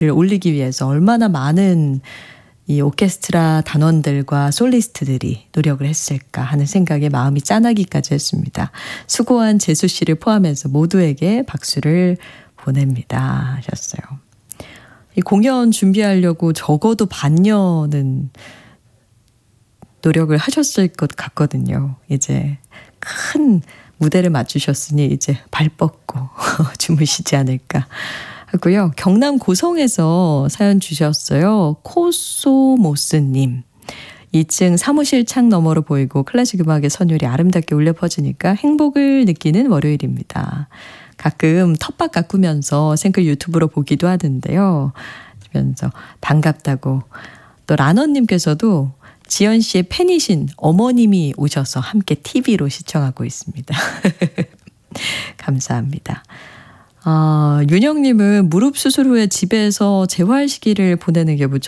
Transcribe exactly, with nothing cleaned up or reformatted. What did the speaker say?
올리기 위해서 얼마나 많은 이 오케스트라 단원들과 솔리스트들이 노력을 했을까 하는 생각에 마음이 짠하기까지 했습니다. 수고한 재수 씨를 포함해서 모두에게 박수를 보냅니다 하셨어요. 이 공연 준비하려고 적어도 반년은 노력을 하셨을 것 같거든요. 이제 큰 무대를 맞추셨으니 이제 발 뻗고 주무시지 않을까 하고요. 경남 고성에서 사연 주셨어요. 코소모스님. 이 층 사무실 창 너머로 보이고 클래식 음악의 선율이 아름답게 울려 퍼지니까 행복을 느끼는 월요일입니다. 가끔 텃밭 가꾸면서 생글 유튜브로 보기도 하던데요. 그러면서 반갑다고. 또 라너님께서도 지연 씨의 팬이신 어머님이 오셔서 함께 티비로 시청하고 있습니다. 감사합니다. 아, 윤영님은 무릎 수술 후에 집에서 재활 시기를 보내는 게 무척